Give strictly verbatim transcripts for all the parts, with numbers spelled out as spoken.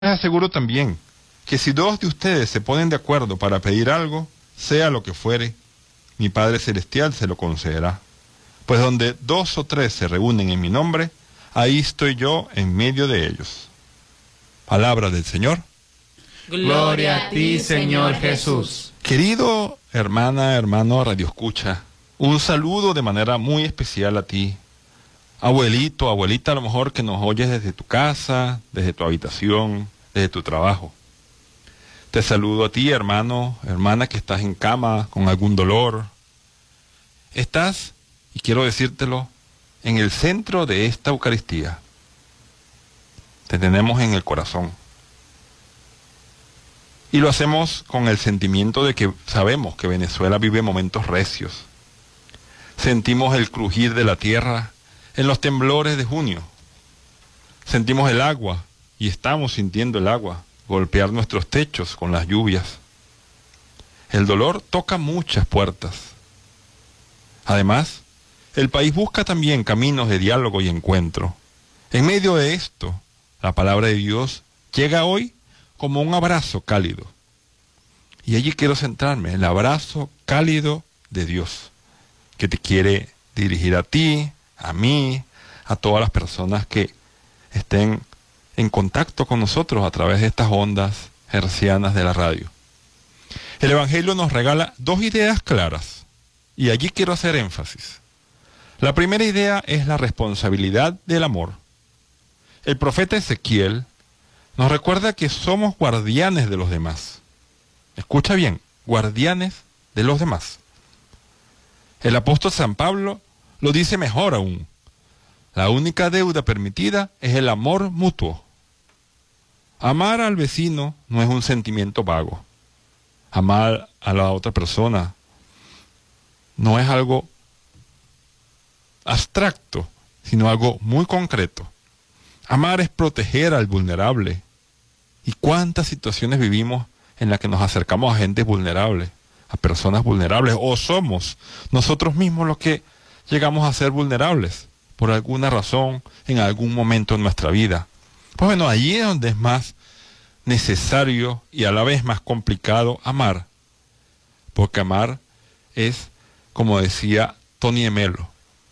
Les aseguro también que si dos de ustedes se ponen de acuerdo para pedir algo, sea lo que fuere, mi Padre Celestial se lo concederá. Pues donde dos o tres se reúnen en mi nombre, ahí estoy yo en medio de ellos. Palabra del Señor. Gloria a ti, Señor Jesús. Querido hermana, hermano Radio Escucha, un saludo de manera muy especial a ti. Abuelito, abuelita, a lo mejor que nos oyes desde tu casa, desde tu habitación, desde tu trabajo. Te saludo a ti, hermano, hermana, que estás en cama con algún dolor. Estás, y quiero decírtelo, en el centro de esta Eucaristía. Te tenemos en el corazón. Y lo hacemos con el sentimiento de que sabemos que Venezuela vive momentos recios. Sentimos el crujir de la tierra en los temblores de junio. Sentimos el agua, y estamos sintiendo el agua, golpear nuestros techos con las lluvias. El dolor toca muchas puertas. Además, el país busca también caminos de diálogo y encuentro. En medio de esto, la palabra de Dios llega hoy como un abrazo cálido. Y allí quiero centrarme, el abrazo cálido de Dios, que te quiere dirigir a ti, a mí, a todas las personas que estén en contacto con nosotros a través de estas ondas hercianas de la radio. El Evangelio nos regala dos ideas claras, y allí quiero hacer énfasis. La primera idea es la responsabilidad del amor. El profeta Ezequiel nos recuerda que somos guardianes de los demás. Escucha bien, guardianes de los demás. El apóstol San Pablo lo dice mejor aún. La única deuda permitida es el amor mutuo. Amar al vecino no es un sentimiento vago. Amar a la otra persona no es algo abstracto, sino algo muy concreto. Amar es proteger al vulnerable. ¿Y cuántas situaciones vivimos en las que nos acercamos a gente vulnerable, a personas vulnerables, o somos nosotros mismos los que llegamos a ser vulnerables por alguna razón en algún momento de nuestra vida? Pues bueno, allí es donde es más necesario y a la vez más complicado amar, porque amar es, como decía Tony de Melo,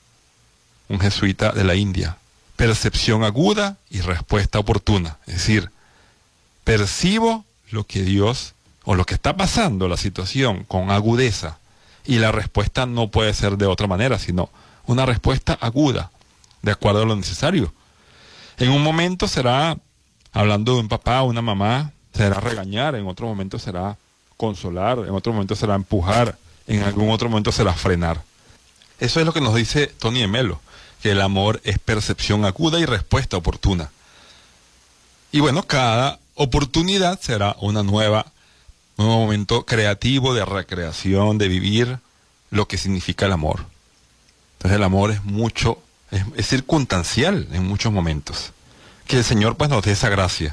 un jesuita de la India, percepción aguda y respuesta oportuna. Es decir, percibo lo que Dios o lo que está pasando, la situación, con agudeza, y la respuesta no puede ser de otra manera, sino una respuesta aguda, de acuerdo a lo necesario. En un momento será, hablando de un papá o una mamá, será regañar, en otro momento será consolar, en otro momento será empujar, en algún otro momento será frenar. Eso es lo que nos dice Tony de Melo, que el amor es percepción aguda y respuesta oportuna. Y bueno, cada oportunidad será una nueva, un nuevo momento creativo de recreación, de vivir lo que significa el amor. Entonces el amor es mucho, es, es circunstancial en muchos momentos. Que el Señor pues nos dé esa gracia.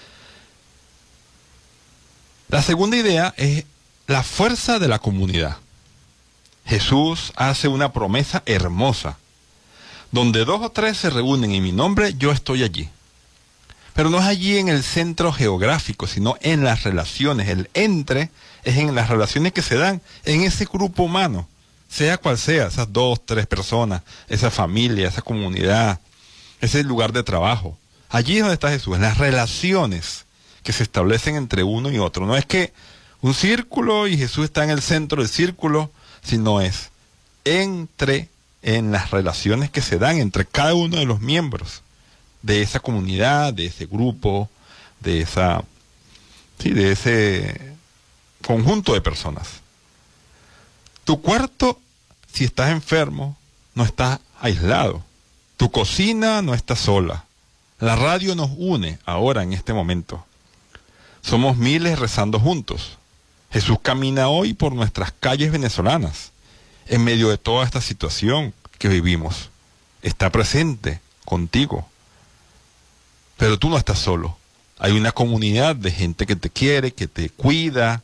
La segunda idea es la fuerza de la comunidad. Jesús hace una promesa hermosa. Donde dos o tres se reúnen en mi nombre, yo estoy allí. Pero no es allí en el centro geográfico, sino en las relaciones. El entre es en las relaciones que se dan en ese grupo humano, sea cual sea, esas dos, tres personas, esa familia, esa comunidad, ese lugar de trabajo. Allí es donde está Jesús, en las relaciones que se establecen entre uno y otro. No es que un círculo y Jesús está en el centro del círculo, sino es entre, en las relaciones que se dan entre cada uno de los miembros de esa comunidad, de ese grupo, de esa, sí, de ese conjunto de personas. Tu cuarto, si estás enfermo, no está aislado. Tu cocina no está sola. La radio nos une ahora, en este momento. Somos miles rezando juntos. Jesús camina hoy por nuestras calles venezolanas, en medio de toda esta situación que vivimos. Está presente contigo. Pero tú no estás solo. Hay una comunidad de gente que te quiere, que te cuida,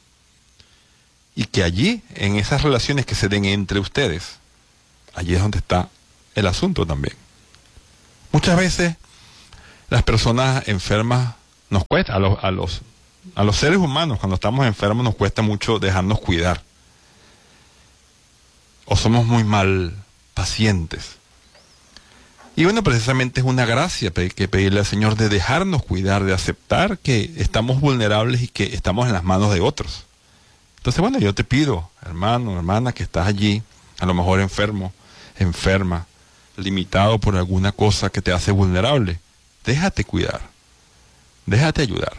y que allí, en esas relaciones que se den entre ustedes, allí es donde está el asunto también. Muchas veces las personas enfermas Nos cuesta, a los, a los, a los seres humanos, cuando estamos enfermos, nos cuesta mucho dejarnos cuidar. O somos muy mal pacientes. Y bueno, precisamente es una gracia que pedirle al Señor de dejarnos cuidar, de aceptar que estamos vulnerables y que estamos en las manos de otros. Entonces, bueno, yo te pido, hermano, hermana, que estás allí, a lo mejor enfermo, enferma, limitado por alguna cosa que te hace vulnerable, déjate cuidar, déjate ayudar.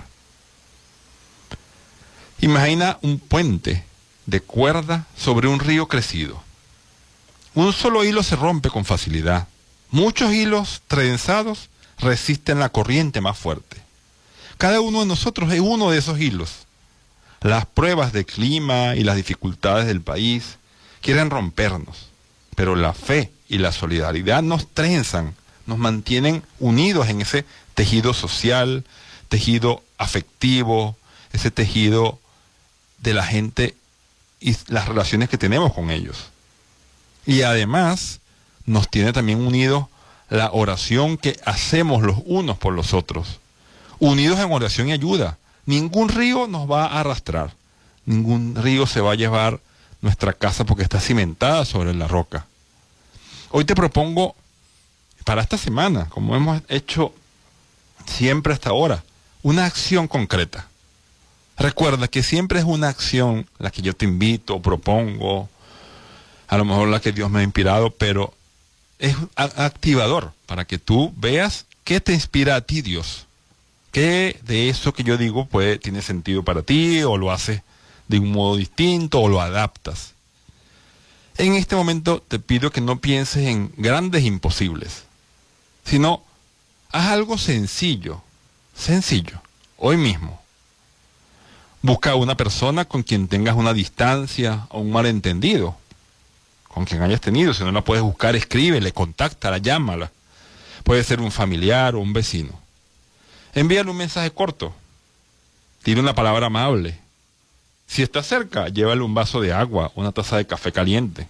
Imagina un puente de cuerda sobre un río crecido. Un solo hilo se rompe con facilidad. Muchos hilos trenzados resisten la corriente más fuerte. Cada uno de nosotros es uno de esos hilos. Las pruebas del clima y las dificultades del país quieren rompernos, pero la fe y la solidaridad nos trenzan, nos mantienen unidos en ese tejido social, tejido afectivo, ese tejido de la gente y las relaciones que tenemos con ellos. Y además nos tiene también unidos la oración que hacemos los unos por los otros. Unidos en oración y ayuda. Ningún río nos va a arrastrar. Ningún río se va a llevar nuestra casa porque está cimentada sobre la roca. Hoy te propongo, para esta semana, como hemos hecho siempre hasta ahora, una acción concreta. Recuerda que siempre es una acción la que yo te invito, propongo, a lo mejor la que Dios me ha inspirado, pero es activador para que tú veas qué te inspira a ti Dios. ¿Qué de eso que yo digo puede, tiene sentido para ti, o lo haces de un modo distinto, o lo adaptas? En este momento te pido que no pienses en grandes imposibles, sino haz algo sencillo, sencillo, hoy mismo. Busca a una persona con quien tengas una distancia o un malentendido, con quien hayas tenido. Si no la puedes buscar, escríbele, contáctala, llámala. Puede ser un familiar o un vecino. Envíale un mensaje corto. Dile una palabra amable. Si está cerca, llévale un vaso de agua, una taza de café caliente.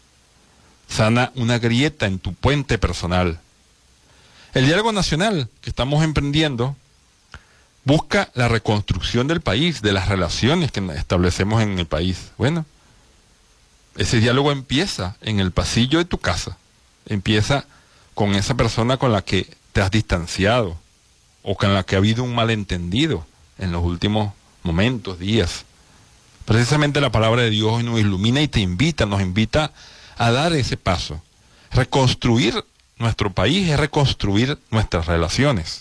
Sana una grieta en tu puente personal. El diálogo nacional que estamos emprendiendo busca la reconstrucción del país, de las relaciones que establecemos en el país. Bueno, ese diálogo empieza en el pasillo de tu casa. Empieza con esa persona con la que te has distanciado o con la que ha habido un malentendido en los últimos momentos, días. Precisamente la palabra de Dios nos ilumina y te invita, nos invita a dar ese paso. Reconstruir nuestro país es reconstruir nuestras relaciones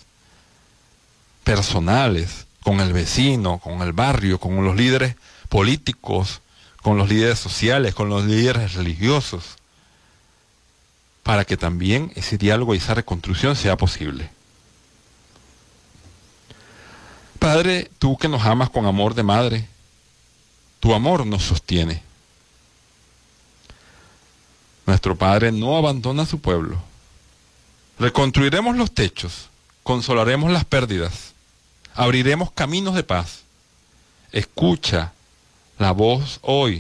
personales, con el vecino, con el barrio, con los líderes políticos, con los líderes sociales, con los líderes religiosos, para que también ese diálogo y esa reconstrucción sea posible. Padre, tú que nos amas con amor de madre, tu amor nos sostiene. Nuestro Padre no abandona a su pueblo. Reconstruiremos los techos, consolaremos las pérdidas, abriremos caminos de paz. Escucha la voz hoy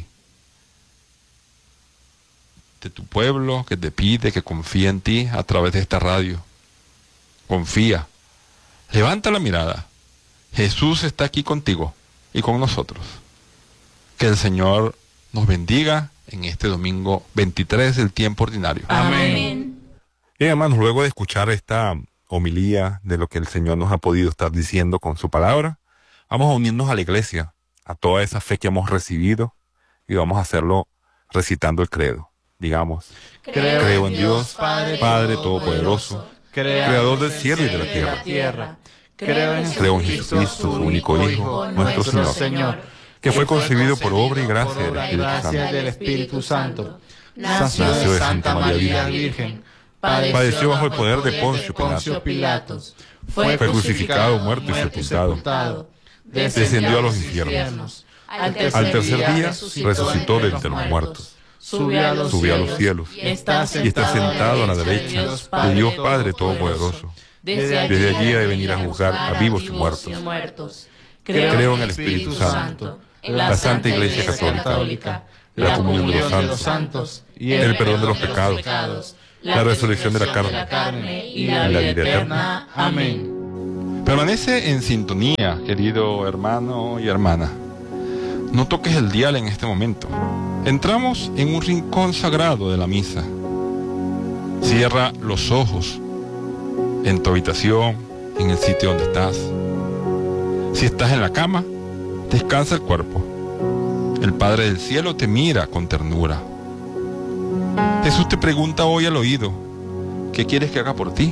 de tu pueblo que te pide, que confía en ti a través de esta radio. Confía. Levanta la mirada. Jesús está aquí contigo y con nosotros. Que el Señor nos bendiga en este domingo veintitrés del tiempo ordinario. Amén. Bien, hermanos, luego de escuchar esta homilía de lo que el Señor nos ha podido estar diciendo con su palabra, vamos a unirnos a la iglesia, a toda esa fe que hemos recibido, y vamos a hacerlo recitando el credo. Digamos, Creo, creo en Dios, Padre, Padre Todopoderoso, Creador del cielo y de la tierra. tierra. Creo en Creo en Jesucristo, su único Hijo, nuestro Señor, que fue concebido por obra y gracia del Espíritu Santo. del Espíritu Santo. Nació de Santa María Virgen. Padeció bajo el poder de Poncio Pilato. Fue Fue crucificado, muerto y sepultado. Descendió a los infiernos. Al Al tercer día resucitó de entre los muertos. Subió a los Subió a los cielos y está y está sentado a la derecha de Dios Padre Todopoderoso. Desde allí ha de venir a juzgar a vivos y muertos. Creo en el Espíritu Santo, la Santa Iglesia Católica, la comunión de los santos, el perdón de los pecados, la resurrección de la carne y la vida eterna. Amén. Permanece en sintonía, querido hermano y hermana. No toques el dial en este momento. Entramos en un rincón sagrado de la misa. Cierra los ojos en tu habitación, en el sitio donde estás. Si estás en la cama, descansa el cuerpo. El Padre del Cielo te mira con ternura. Jesús te pregunta hoy al oído, ¿qué quieres que haga por ti?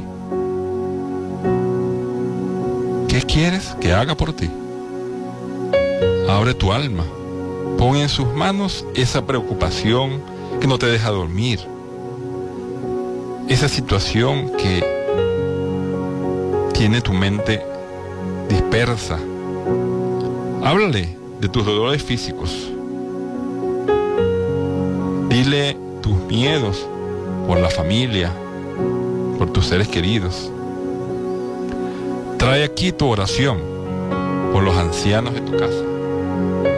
¿Qué quieres que haga por ti? Abre tu alma, pon en sus manos esa preocupación que no te deja dormir, esa situación que tiene tu mente dispersa. Háblale de tus dolores físicos. Dile tus miedos por la familia, por tus seres queridos. Trae aquí tu oración por los ancianos de tu casa.